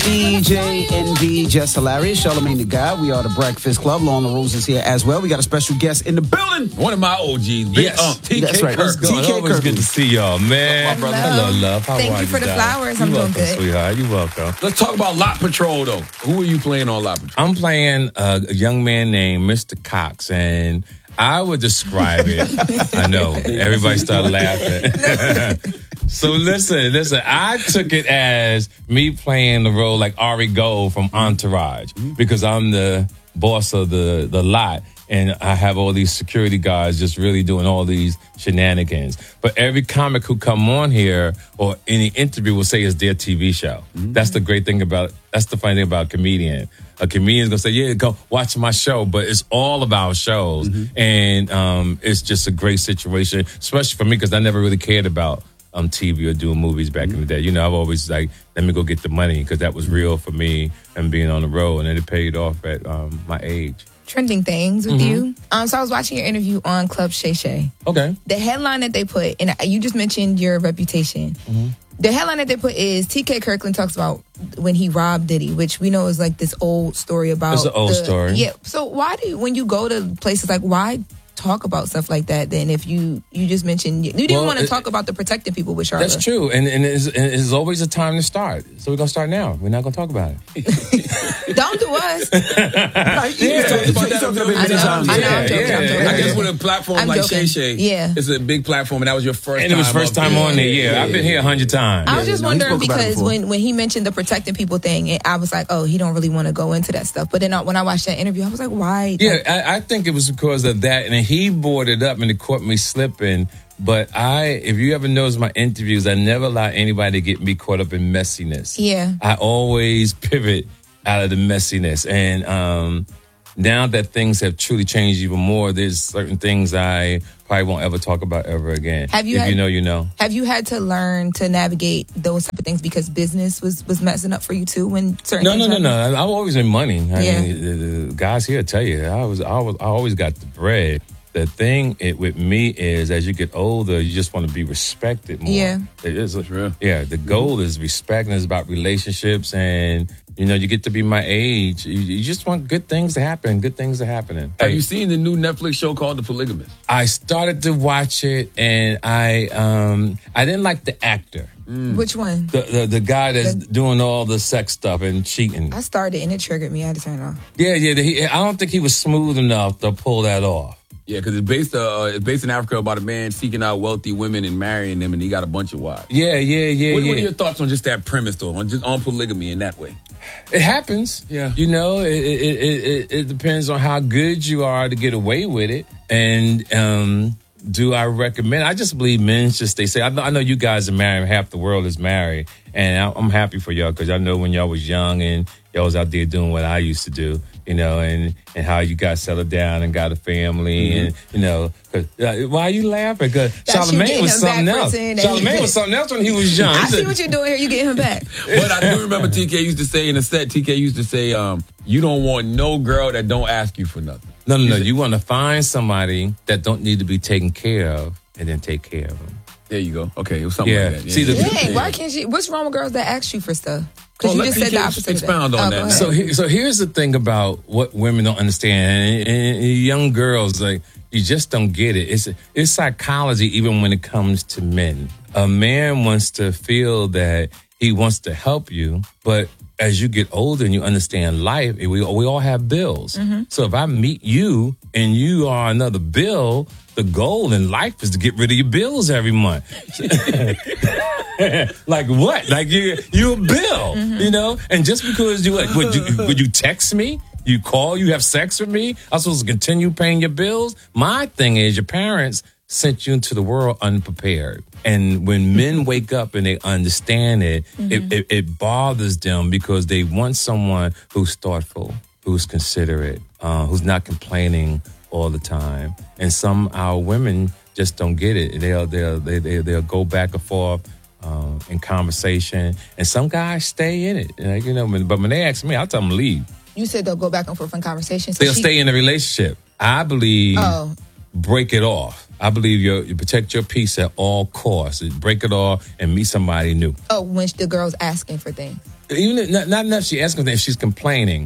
DJ NV, Just Hilarious, Charlamagne the Guy. We are the Breakfast Club. Lawn LaRose is here as well. We got a special guest in the building. One of my OGs, TK That's right. Kirk. TK Always Kirk. good to see y'all, man. My brother. Hello, love. How Thank are you for the darling? flowers. You're I'm doing welcome, good. sweetheart. You're welcome. Let's talk about Lot Patrol, though. Who are you playing on Lot Patrol? I'm playing a young man named Mr. Cox, and I would describe it. I know. Everybody started laughing. So listen. I took it as me playing the role like Ari Gold from Entourage because I'm the boss of the lot. And I have all these security guards just really doing all these shenanigans. But every comic who come on here or any interview will say it's their TV show. That's the great thing that's the funny thing about a comedian. A comedian's gonna say, yeah, go watch my show, but it's all about shows. And it's just a great situation, especially for me, because I never really cared about TV or doing movies back in the day. You know, I've always like, let me go get the money because that was real for me and being on the road. And it paid off at my age. Trending things with you. So I was watching your interview on Club Shay Shay. Okay. The headline that they put, and you just mentioned your reputation. The headline that they put is TK Kirkland talks about when he robbed Diddy, which we know is like this old story about. It's an old story. Yeah. So why when you go to places like, why talk about stuff like that then if you just mentioned you didn't want to talk about the protecting people with Charlotte? That's true. And it's always a time to start. So we're going to start now. We're not going to talk about it. Don't do us. I guess with a platform I'm like joking. Shay Shay, Yeah. it's a big platform, and that was your first time. And it was first time on there, yeah. I've been here 100 times. I was just he wondering spoke about it because before. when he mentioned the protecting people thing, I was like, oh, he don't really want to go into that stuff. But then when I watched that interview, I was like, why? Yeah, I think it was because of that. And he brought it up and it caught me slipping. But if you ever notice my interviews, I never allow anybody to get me caught up in messiness. Yeah. I always pivot out of the messiness. And now that things have truly changed even more, there's certain things I probably won't ever talk about ever again. You know, you know. Have you had to learn to navigate those type of things because business was messing up for you too when certain things No. I've always been money. I Yeah. mean, the guys here tell you, I always got the bread. The thing with me is, as you get older, you just want to be respected more. Yeah. It is. True. Yeah, the goal is respect, and it's about relationships. And, you know, you get to be my age. You just want good things to happen. Good things are happening. Have you seen the new Netflix show called The Polygamist? I started to watch it, and I didn't like the actor. Which one? The guy that's doing all the sex stuff and cheating. I started and it triggered me. I had to turn it off. Yeah. I don't think he was smooth enough to pull that off. Yeah, because it's based in Africa about a man seeking out wealthy women and marrying them, and he got a bunch of wives. Yeah. What are your thoughts on just that premise, though, on polygamy in that way? It happens. Yeah. You know, it depends on how good you are to get away with it. And do I recommend? I just believe men should stay safe. I know you guys are married. Half the world is married. And I'm happy for y'all because I know when y'all was young and y'all was out there doing what I used to do, you know, and how you got settled down and got a family. And, you know, why are you laughing? Because Charlamagne was something else. Charlamagne was something else when he was young. I see what you're doing here. You get him back. But I do remember TK used to say in the set, TK used to say, you don't want no girl that don't ask you for nothing. No. You want to find somebody that don't need to be taken care of and then take care of them. There you go. Okay, it was something like that. See, Dang, why can't she? What's wrong with girls that ask you for stuff? Because you just said the opposite. Expound on that. So here's the thing about what women don't understand, and young girls, like, you just don't get it. It's psychology even when it comes to men. A man wants to feel that he wants to help you, but as you get older and you understand life, we all have bills. So if I meet you and you are another bill, the goal in life is to get rid of your bills every month. Like what? Like you're a bill, you know? And just because would you text me? You call, you have sex with me? I'm supposed to continue paying your bills? My thing is your parents sent you into the world unprepared. And when men wake up and they understand it, it bothers them because they want someone who's thoughtful, who's considerate, who's not complaining all the time. And some our women just don't get it. They'll go back and forth in conversation, and some guys stay in it. Like, you know, but when they ask me, I'll tell them to leave. You said they'll go back and forth in conversations. So They'll stay in a relationship. I believe. Oh. break it off. I believe you protect your peace at all costs. Break it off and meet somebody new. Oh, when the girl's asking for things. Even if, not enough she's asking for things, she's complaining.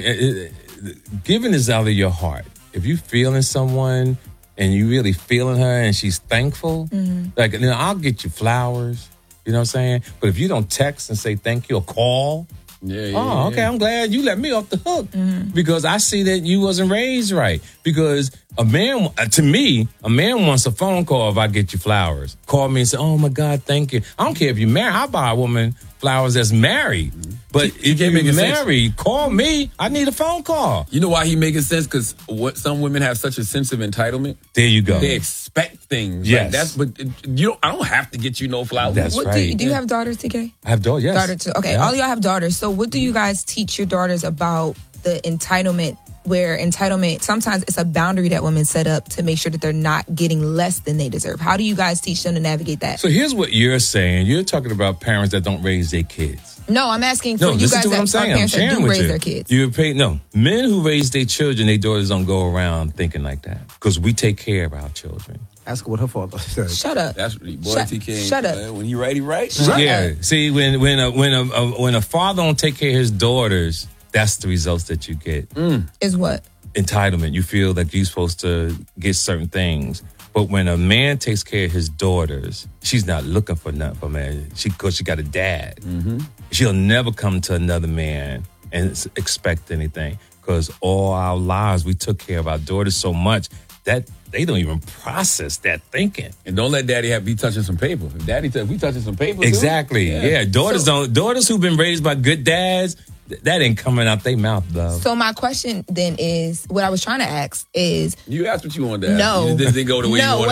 Giving is out of your heart. If you feeling someone and you really feeling her and she's thankful, like, you know, I'll get you flowers. You know what I'm saying? But if you don't text and say thank you or call, okay, I'm glad you let me off the hook because I see that you wasn't raised right. Because a man, to me, a man wants a phone call if I get you flowers. Call me and say, oh my God, thank you. I don't care if you're married. I'll buy a woman flowers that's married. But if you're married, call me. I need a phone call. You know why he making sense? Because some women have such a sense of entitlement. There you go. They expect things. Yes. Like I don't have to get you no flowers. That's right. Do you have daughters, TK? I have daughters, yes. Daughters too. Okay, all y'all have daughters. So what do you guys teach your daughters about the entitlement? Where entitlement, sometimes it's a boundary that women set up to make sure that they're not getting less than they deserve. How do you guys teach them to navigate that? So here's what you're saying. You're talking about parents that don't raise their kids. No, I'm asking for you guys that are parents that do raise their kids. Men who raise their children, their daughters don't go around thinking like that because we take care of our children. Ask her what her father said. Shut up. That's boy, TK. Shut up. When he right, he right. Yeah. See, when a father don't take care of his daughters, that's the results that you get. Is what? Entitlement. You feel like you're supposed to get certain things. But when a man takes care of his daughters, she's not looking for nothing from man. Because she got a dad. She'll never come to another man and expect anything. Because all our lives, we took care of our daughters so much that they don't even process that thinking. And don't let daddy be touching some paper. If we touching some paper, exactly. Yeah. Daughters who've been raised by good dads, that ain't coming out their mouth, though. So my question then is, what I was trying to ask is... You asked what you wanted to ask. No. You just didn't go the way you wanted.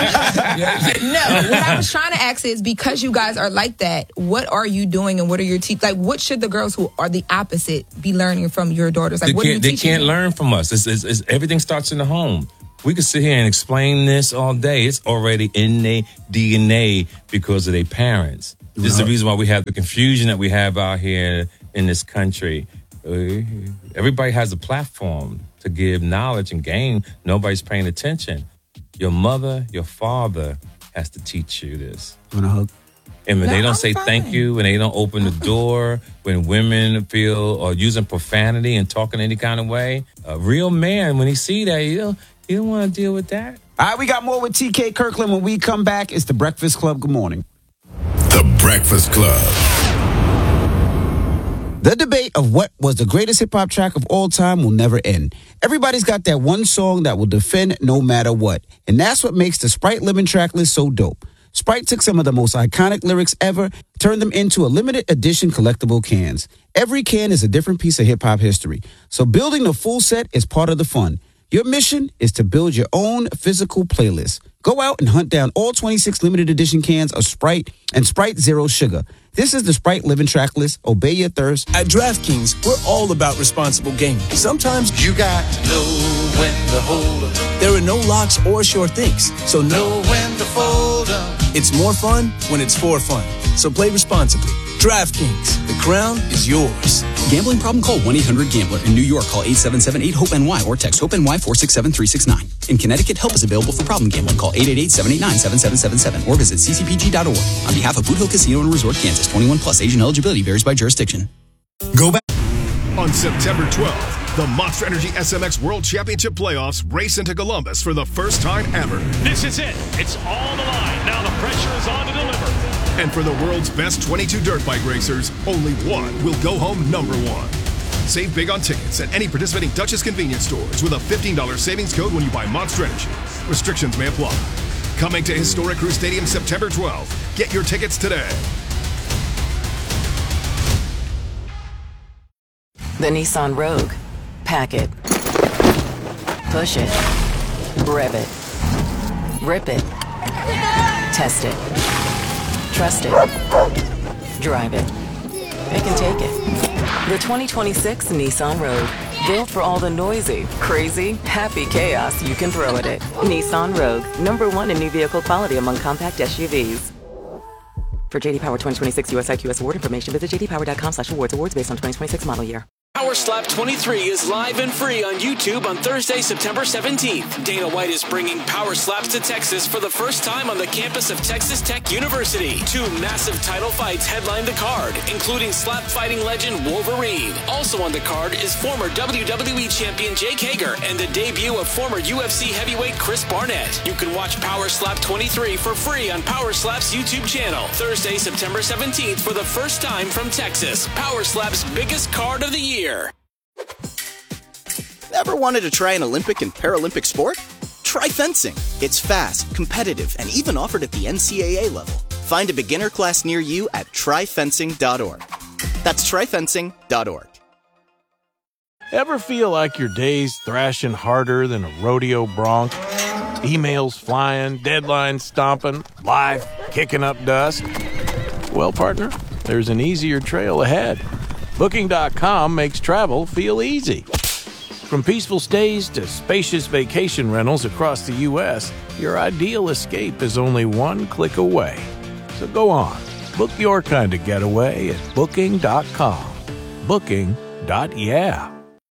What I was trying to ask is, because you guys are like that, what are you doing and what are your like, what should the girls who are the opposite be learning from your daughters? Like, what are you teaching They can't learn from us. Everything starts in the home. We could sit here and explain this all day. It's already in their DNA because of their parents. This is the reason why we have the confusion that we have out here in this country. Everybody has a platform to give knowledge and gain. Nobody's paying attention. Your mother, your father has to teach you this. You want a hug? And when they don't say thank you, when they don't open the door, when women feel or using profanity and talking any kind of way, a real man, when he see that, you don't want to deal with that. All right, we got more with TK Kirkland. When we come back, it's The Breakfast Club. Good morning. The Breakfast Club. The debate of what was the greatest hip-hop track of all time will never end. Everybody's got that one song that will defend no matter what. And that's what makes the Sprite Living track list so dope. Sprite took some of the most iconic lyrics ever, turned them into a limited edition collectible cans. Every can is a different piece of hip-hop history. So building the full set is part of the fun. Your mission is to build your own physical playlist. Go out and hunt down all 26 limited edition cans of Sprite and Sprite Zero Sugar. This is the Sprite Living track list. Obey your thirst. At DraftKings, we're all about responsible gaming. Sometimes you got to know when to hold up. There are no locks or sure things, so know when to fold up. It's more fun when it's for fun. So play responsibly. DraftKings, the crown is yours. Gambling problem? Call 1-800-GAMBLER. In New York, call 877-8-HOPE-NY or text HOPE-NY 467-369. In Connecticut, help is available for problem gambling. Call 888-789-7777 or visit ccpg.org. On behalf of Boot Hill Casino and Resort, Kansas, 21 plus. Age and eligibility varies by jurisdiction. Go back. On September 12th, the Monster Energy SMX World Championship Playoffs race into Columbus for the first time ever. This is it. It's all the line. Now the pressure is on to deliver. And for the world's best 22 dirt bike racers, only one will go home number one. Save big on tickets at any participating Dutchess convenience stores with a $15 savings code when you buy Monster Energy. Restrictions may apply. Coming to Historic Crew Stadium September 12th. Get your tickets today. The Nissan Rogue. Pack it. Push it. Rev it. Rip it. Test it. Trust it. Drive it. It can take it. The 2026 Nissan Rogue. Built for all the noisy, crazy, happy chaos you can throw at it. Nissan Rogue. #1 in new vehicle quality among compact SUVs. For JD Power 2026 US IQS award information, visit jdpower.com/awards. Awards based on 2026 model year. Power Slap 23 is live and free on YouTube on Thursday, September 17th. Dana White is bringing Power Slaps to Texas for the first time on the campus of Texas Tech University. 2 massive title fights headline the card, including slap fighting legend Wolverine. Also on the card is former WWE champion Jake Hager and the debut of former UFC heavyweight Chris Barnett. You can watch Power Slap 23 for free on Power Slap's YouTube channel. Thursday, September 17th for the first time from Texas. Power Slap's biggest card of the year. Ever wanted to try an Olympic and Paralympic sport? Try fencing. It's fast, competitive, and even offered at the NCAA level. Find a beginner class near you at tryfencing.org. That's tryfencing.org. Ever feel like your day's thrashing harder than a rodeo bronc? Emails flying, deadlines stomping, life kicking up dust? Well, partner, there's an easier trail ahead. Booking.com makes travel feel easy. From peaceful stays to spacious vacation rentals across the U.S., your ideal escape is only one click away. So go on, book your kind of getaway at Booking.com. Booking.yeah.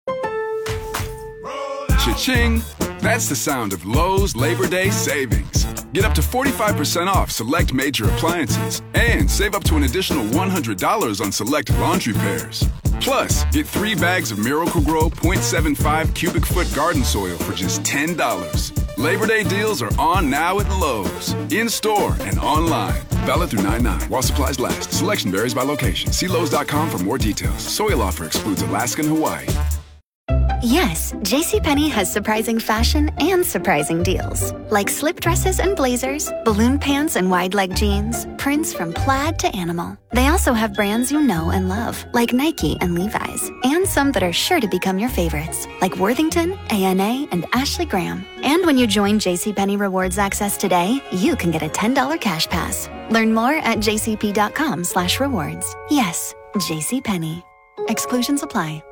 Cha-ching! That's the sound of Lowe's Labor Day savings. Get up to 45% off select major appliances and save up to an additional $100 on select laundry pairs. Plus, get 3 bags of Miracle-Gro 0.75 cubic foot garden soil for just $10. Labor Day deals are on now at Lowe's. In-store and online. Valid through 9/9 while supplies last. Selection varies by location. See Lowe's.com for more details. Soil offer excludes Alaska and Hawaii. Yes, JCPenney has surprising fashion and surprising deals. Like slip dresses and blazers, balloon pants and wide leg jeans, prints from plaid to animal. They also have brands you know and love, like Nike and Levi's, and some that are sure to become your favorites, like Worthington, A&A, and Ashley Graham. And when you join JCPenney Rewards Access today, you can get a $10 cash pass. Learn more at jcp.com/rewards. Yes, JCPenney. Exclusions apply.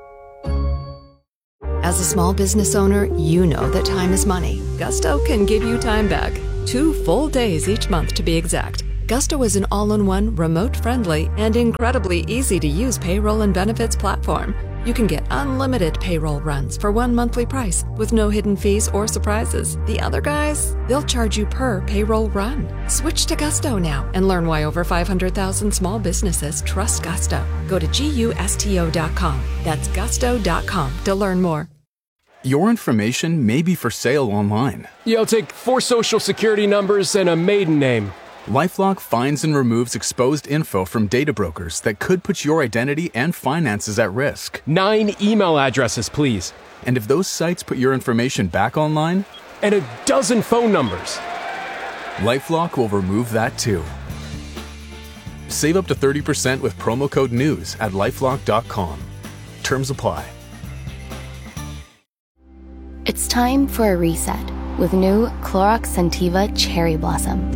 As a small business owner, you know that time is money. Gusto can give you time back. 2 full days each month to be exact. Gusto is an all-in-one, remote-friendly, and incredibly easy-to-use payroll and benefits platform. You can get unlimited payroll runs for one monthly price with no hidden fees or surprises. The other guys, they'll charge you per payroll run. Switch to Gusto now and learn why over 500,000 small businesses trust Gusto. Go to GUSTO.com. That's gusto.com to learn more. Your information may be for sale online. Yeah, I'll take 4 social security numbers and a maiden name. LifeLock finds and removes exposed info from data brokers that could put your identity and finances at risk. 9 email addresses, please. And if those sites put your information back online? And a dozen phone numbers. LifeLock will remove that too. Save up to 30% with promo code NEWS at LifeLock.com. Terms apply. It's time for a reset with new Clorox Scentiva Cherry Blossom.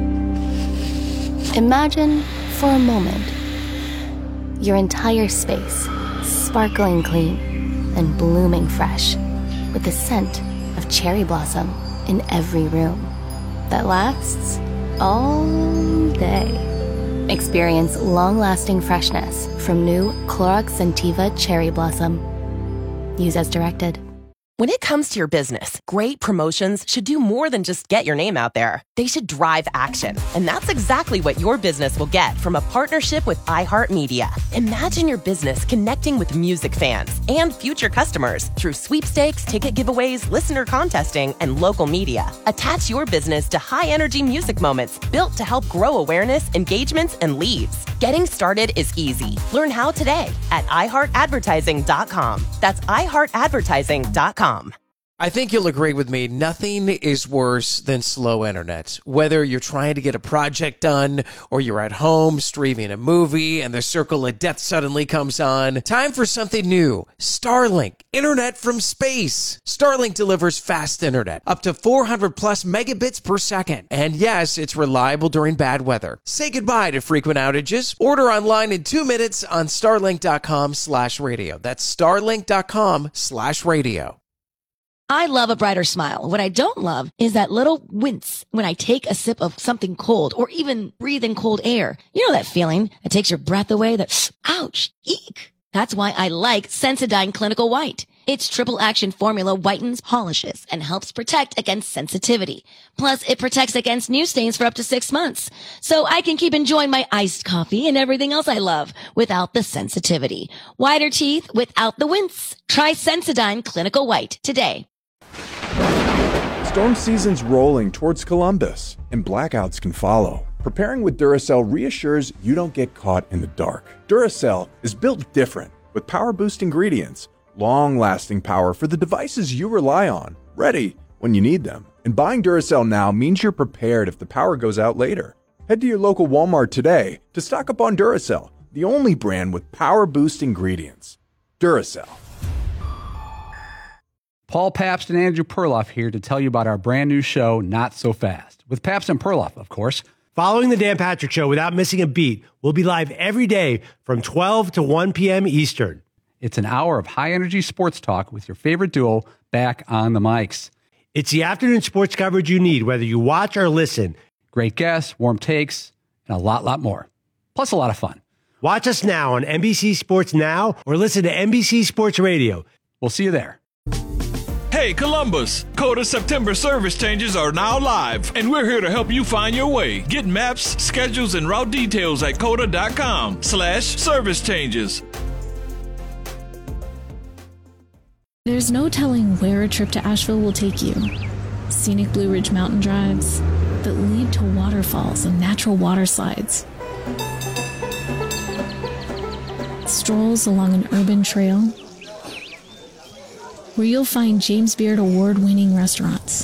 Imagine, for a moment, your entire space sparkling clean and blooming fresh with the scent of cherry blossom in every room that lasts all day. Experience long-lasting freshness from new Clorox Scentiva Cherry Blossom. Use as directed. When it comes to your business, great promotions should do more than just get your name out there. They should drive action. And that's exactly what your business will get from a partnership with iHeartMedia. Imagine your business connecting with music fans and future customers through sweepstakes, ticket giveaways, listener contesting, and local media. Attach your business to high-energy music moments built to help grow awareness, engagements, and leads. Getting started is easy. Learn how today at iHeartAdvertising.com. That's iHeartAdvertising.com. I think you'll agree with me. Nothing is worse than slow internet. Whether you're trying to get a project done or you're at home streaming a movie and the circle of death suddenly comes on. Time for something new. Starlink. Internet from space. Starlink delivers fast internet. Up to 400 plus megabits per second. And yes, it's reliable during bad weather. Say goodbye to frequent outages. Order online in 2 minutes on starlink.com/radio. That's starlink.com/radio. I love a brighter smile. What I don't love is that little wince when I take a sip of something cold or even breathe in cold air. You know that feeling that takes your breath away, that ouch, eek. That's why I like Sensodyne Clinical White. Its triple action formula whitens, polishes, and helps protect against sensitivity. Plus, it protects against new stains for up to 6 months. So I can keep enjoying my iced coffee and everything else I love without the sensitivity. Whiter teeth without the wince. Try Sensodyne Clinical White today. Storm season's rolling towards Columbus, and blackouts can follow. Preparing with Duracell reassures you don't get caught in the dark. Duracell is built different, with power-boost ingredients, long-lasting power for the devices you rely on, ready when you need them. And buying Duracell now means you're prepared if the power goes out later. Head to your local Walmart today to stock up on Duracell, the only brand with power-boost ingredients. Duracell. Paul Pabst and Andrew Perloff here to tell you about our brand new show, Not So Fast, with Pabst and Perloff, of course. Following the Dan Patrick Show without missing a beat, we'll be live every day from 12 to 1 p.m. Eastern. It's an hour of high-energy sports talk with your favorite duo back on the mics. It's the afternoon sports coverage you need, whether you watch or listen. Great guests, warm takes, and a lot more. Plus a lot of fun. Watch us now on NBC Sports Now or listen to NBC Sports Radio. We'll see you there. Hey Columbus, Coda September service changes are now live, and we're here to help you find your way. Get maps, schedules, and route details at coda.com/service changes. There's no telling where a trip to Asheville will take you. Scenic Blue Ridge mountain drives that lead to waterfalls and natural water slides. Strolls along an urban trail where you'll find James Beard award-winning restaurants.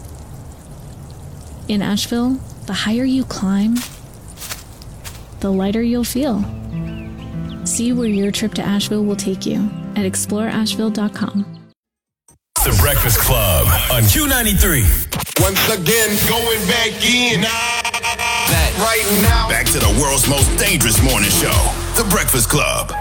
In Asheville, the higher you climb, the lighter you'll feel. See where your trip to Asheville will take you at exploreasheville.com. The Breakfast Club on Q93. Once again, going back in. Right now. Back to the world's most dangerous morning show, The Breakfast Club.